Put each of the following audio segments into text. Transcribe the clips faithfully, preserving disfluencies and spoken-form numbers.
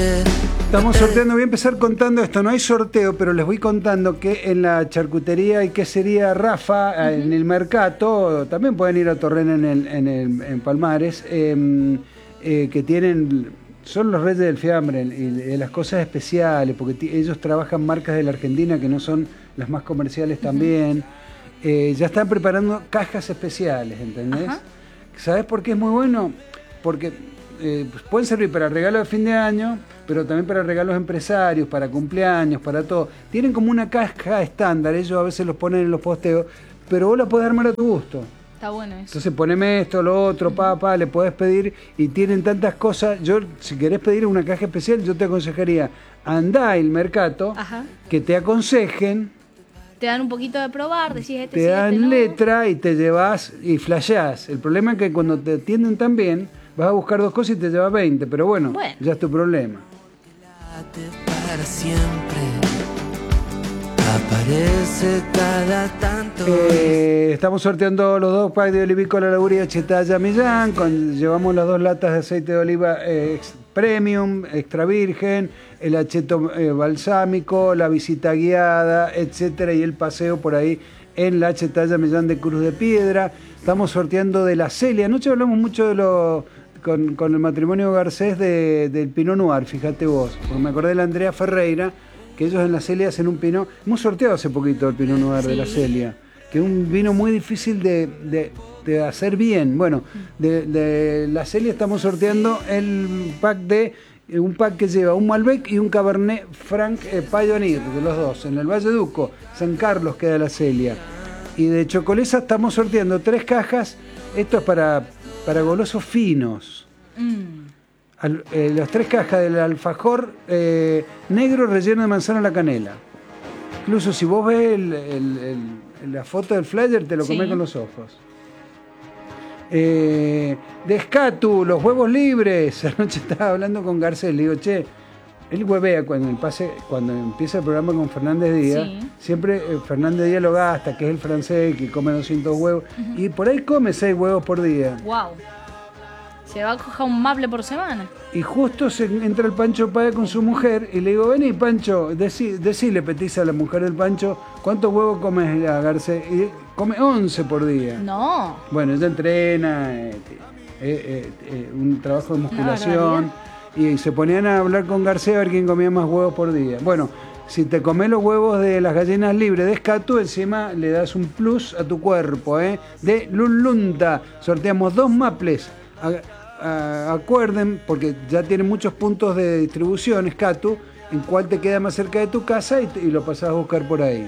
Estamos sorteando, voy a empezar contando esto, no hay sorteo, pero les voy contando que en la charcutería y quesería Rafa, uh-huh. en el mercado, también pueden ir a Torrén en, el, en, el, en Palmares, eh, eh, que tienen, son los reyes del fiambre y de las cosas especiales, porque t- ellos trabajan marcas de la Argentina que no son las más comerciales uh-huh. también. Eh, ya están preparando cajas especiales, ¿entendés? Uh-huh. ¿Sabés por qué es muy bueno? Porque eh, pues pueden servir para regalos de fin de año, pero también para regalos empresarios, para cumpleaños, para todo. Tienen como una caja estándar, ellos a veces los ponen en los posteos, pero vos la podés armar a tu gusto. Está bueno eso. Entonces poneme esto, lo otro, uh-huh. papá, le podés pedir, y tienen tantas cosas. Yo, si querés pedir una caja especial, yo te aconsejaría, andá al mercado, Ajá. que te aconsejen. Te dan un poquito de probar, decís este Te sí, dan este no. letra y te llevas y flasheás. El problema es que cuando te atienden tan bien, vas a buscar dos cosas y te llevas veinte, pero bueno, bueno. ya es tu problema. Para siempre aparece cada tanto. Eh, estamos sorteando los dos packs de olivícola Lauría Chetaya Millán. Con, llevamos las dos latas de aceite de oliva eh, premium, extra virgen, el acheto eh, balsámico, la visita guiada, etcétera, y el paseo por ahí en la Chetaya Millán de Cruz de Piedra. Estamos sorteando de la Celia. Anoche hablamos mucho de lo con, con el matrimonio Garcés de, del Pinot Noir, fíjate vos, porque me acordé de la Andrea Ferreira, que ellos en la Celia hacen un Pinot. Hemos sorteado hace poquito el Pinot Noir sí. de la Celia, que es un vino muy difícil de, de, de hacer bien. Bueno, de, de la Celia estamos sorteando el pack de un pack que lleva un Malbec y un Cabernet Franc eh, Pioneer, de los dos, en el Valle Duco, San Carlos queda la Celia. Y de Chocolesa estamos sorteando tres cajas. Esto es para, para golosos finos. Mm. Al, eh, las tres cajas del alfajor eh, negro relleno de manzana a la canela. Incluso si vos ves el, el, el, la foto del flyer, te lo comés sí. con los ojos. Eh, de Escatu, los huevos libres. Anoche estaba hablando con Garcés, le digo, che, él huevea cuando, el pase, cuando empieza el programa con Fernández Díaz, sí. siempre eh, Fernández Díaz lo gasta, que es el francés, que come doscientos huevos, uh-huh. y por ahí come seis huevos por día. Wow. Se va a coger un maple por semana. Y justo se entra el Pancho Páez con su mujer y le digo, vení Pancho, decí, decile petiza a la mujer del Pancho, ¿cuántos huevos comes a Garcés? Y come once por día. No. Bueno, ella entrena, eh, eh, eh, eh, un trabajo de musculación, y, y se ponían a hablar con Garcés a ver quién comía más huevos por día. Bueno, si te comes los huevos de las gallinas libres de Escatu, encima le das un plus a tu cuerpo, ¿eh? De Lulunta. Sorteamos dos maples. A, acuerden, porque ya tiene muchos puntos de distribución Escatu, en cuál te queda más cerca de tu casa y, te, y lo pasás a buscar por ahí.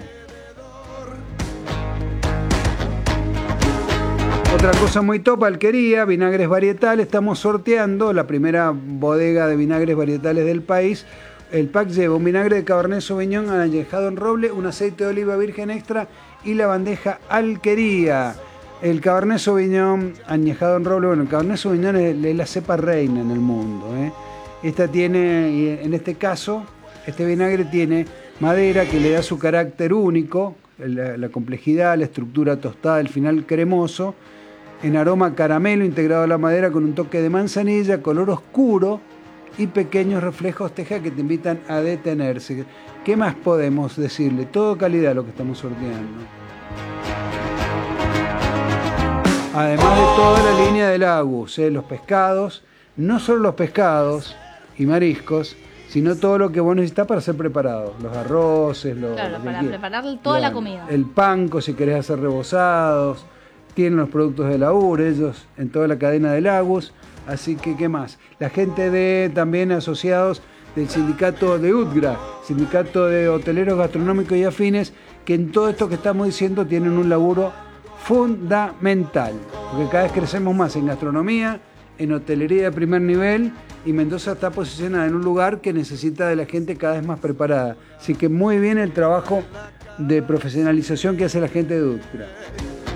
Otra cosa muy top, Alquería, vinagres varietales. Estamos sorteando la primera bodega de vinagres varietales del país. El pack lleva un vinagre de Cabernet Sauvignon añejado en roble, un aceite de oliva virgen extra y la bandeja Alquería. El Cabernet Sauvignon añejado en roble, bueno, el Cabernet Sauvignon es, es la cepa reina en el mundo, ¿eh? Esta tiene, en este caso, este vinagre tiene madera que le da su carácter único, la, la complejidad, la estructura tostada, el final cremoso, en aroma caramelo integrado a la madera con un toque de manzanilla, color oscuro y pequeños reflejos teja que te invitan a detenerse. ¿Qué más podemos decirle? Todo calidad lo que estamos sorteando. Además de toda la línea del Agus, ¿eh? Los pescados, no solo los pescados y mariscos, sino todo lo que vos necesitas para ser preparado. Los arroces, los, claro, los para que, preparar toda la, la comida. El panco, si querés hacer rebozados. Tienen los productos de la U R, ellos en toda la cadena del Agus. Así que, ¿qué más? La gente de también asociados del sindicato de U T G R A, Sindicato de Hoteleros Gastronómicos y Afines, que en todo esto que estamos diciendo tienen un laburo fundamental. Porque cada vez crecemos más en gastronomía, en hotelería de primer nivel, y Mendoza está posicionada en un lugar que necesita de la gente cada vez más preparada. Así que muy bien el trabajo de profesionalización que hace la gente de U T G R A.